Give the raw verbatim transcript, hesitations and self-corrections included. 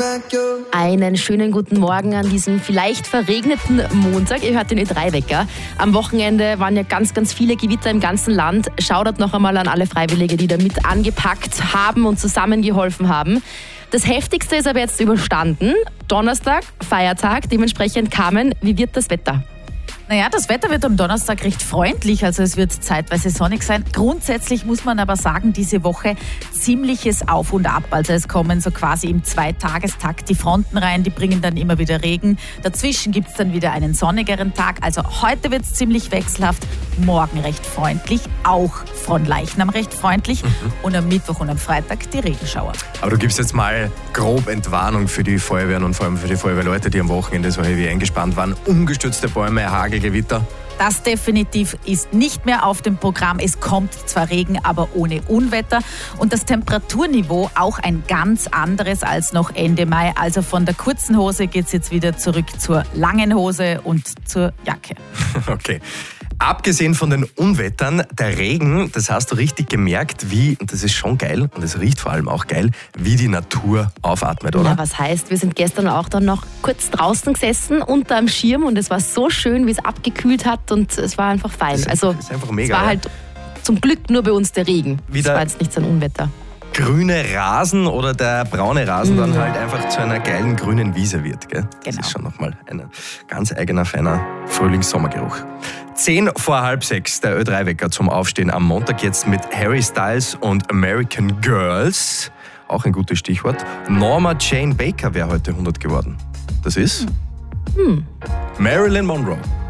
Einen schönen guten Morgen an diesem vielleicht verregneten Montag. Ihr hört den Ö drei Wecker. Am Wochenende waren ja ganz, ganz viele Gewitter im ganzen Land. Shoutout noch einmal an alle Freiwillige, die da mit angepackt haben und zusammengeholfen haben. Das Heftigste ist aber jetzt überstanden. Donnerstag, Feiertag, dementsprechend Carmen, wie wird das Wetter? Naja, das Wetter wird am Donnerstag recht freundlich, also es wird zeitweise sonnig sein. Grundsätzlich muss man aber sagen, diese Woche ziemliches Auf und Ab. Also es kommen so quasi im Zweitagestakt die Fronten rein, die bringen dann immer wieder Regen. Dazwischen gibt es dann wieder einen sonnigeren Tag. Also heute wird es ziemlich wechselhaft, morgen recht freundlich, auch von Leichnam recht freundlich mhm. und am Mittwoch und am Freitag die Regenschauer. Aber du gibst jetzt mal grob Entwarnung für die Feuerwehren und vor allem für die Feuerwehrleute, die am Wochenende so heavy eingespannt waren. Umgestürzte Bäume, Hagel, Gewitter. Das definitiv ist nicht mehr auf dem Programm. Es kommt zwar Regen, aber ohne Unwetter. Und das Temperaturniveau auch ein ganz anderes als noch Ende Mai. Also von der kurzen Hose geht es jetzt wieder zurück zur langen Hose und zur Jacke. Okay. Abgesehen von den Unwettern, der Regen, das hast du richtig gemerkt, wie, und das ist schon geil, und es riecht vor allem auch geil, wie die Natur aufatmet, oder? Ja, was heißt, wir sind gestern auch dann noch kurz draußen gesessen, unter dem Schirm, und es war so schön, wie es abgekühlt hat, und es war einfach fein. Das also, ist einfach mega. Es war ja. halt zum Glück nur bei uns der Regen. Wieder das war jetzt nicht so ein Unwetter. Grüne Rasen oder der braune Rasen mhm. dann halt einfach zu einer geilen grünen Wiese wird. Gell? Das genau. ist schon nochmal ein ganz eigener, feiner Frühlings-Sommergeruch. Zehn vor halb sechs, der Ö drei Wecker zum Aufstehen am Montag jetzt mit Harry Styles und American Girls. Auch ein gutes Stichwort. Norma Jane Baker wäre heute hundert geworden. Das ist hm. Marilyn Monroe.